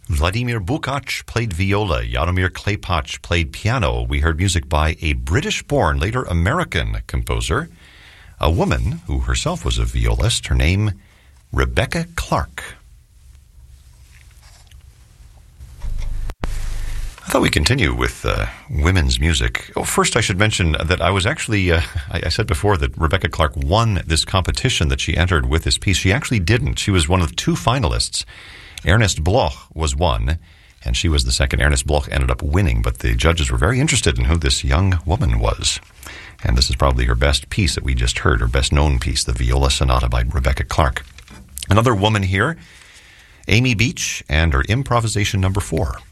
Vladimir Bukac played viola. Jaromir Klepac played piano. We heard music by a British-born, later American composer, a woman who herself was a violist. Her name, Rebecca Clark. I thought we'd continue with women's music. Oh, first, I should mention that I was actually, I said before that Rebecca Clark won this competition that she entered with this piece. She actually didn't. She was one of two finalists. Ernest Bloch was one, and she was the second. Ernest Bloch ended up winning, but the judges were very interested in who this young woman was. And this is probably her best piece that we just heard, her best known piece, the Viola Sonata by Rebecca Clark. Another woman here, Amy Beach, and her improvisation number 4.